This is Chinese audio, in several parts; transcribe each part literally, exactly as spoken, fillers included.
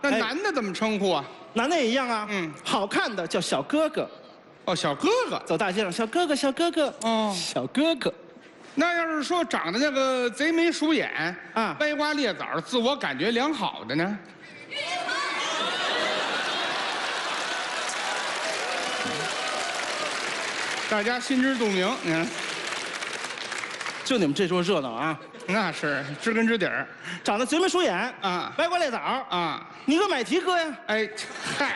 那哎男的怎么称呼啊？ 男的也一样啊。 嗯， 好看的叫小哥哥， 哦，小哥哥。 走大街上，小哥哥，小哥哥， 哦， 小哥哥。 那要是说长得那个贼眉鼠眼啊歪瓜裂枣，自我感觉良好的呢？大家心知肚明，你看， 就你们这桌热闹啊！ 那是知根知底儿长得贼眉鼠眼啊歪瓜裂枣， 啊！ 你个买提哥呀！ 哎，嗨，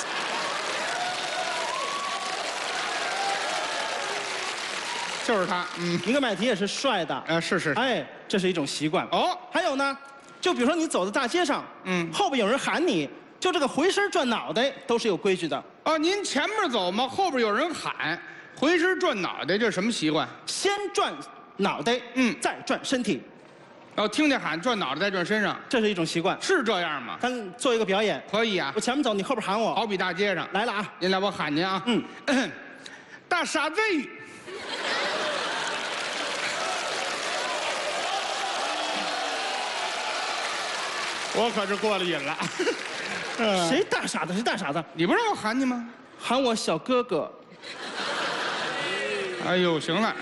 就是他，嗯， 你个买提也是帅的， 呃，是是， 哎，这是一种习惯。 哦， 还有呢，就比如说你走在大街上， 嗯后边有人喊你，就这个回身转脑袋都是有规矩的。 哦，您前面走嘛，后边有人喊，回身转脑袋，这是什么习惯？ 先转脑袋， 嗯再转身体， 哦，听见喊转脑袋再转身上， 这是一种习惯。 是这样吗？ 咱做一个表演， 可以啊我，前面走，你后边喊我。 好比大街上， 来了啊！ 您来我喊您啊， 嗯， 大傻子，我可是过了瘾了。嗯谁大傻子？谁大傻子？ 你不让我喊你吗？ 喊我小哥哥。 哎呦，行了，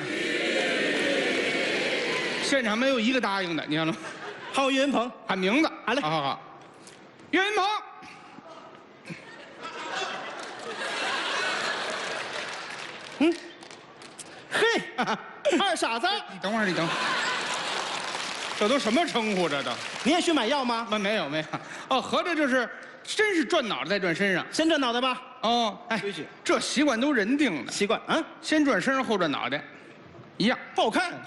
现场没有一个答应的，你看了吗？ 喊我岳云鹏。 喊名字， 好嘞好好好，岳云鹏， 嘿，二傻子， 你等会儿，你等会儿，这都什么称呼？这都你也去买药吗？ 没没有没有，哦，合着就是真是转脑袋再转身上。 先转脑袋吧， 哦，哎规矩， 这习惯都人定的， 习惯啊， 先转身上后转脑袋，一样。 不好看。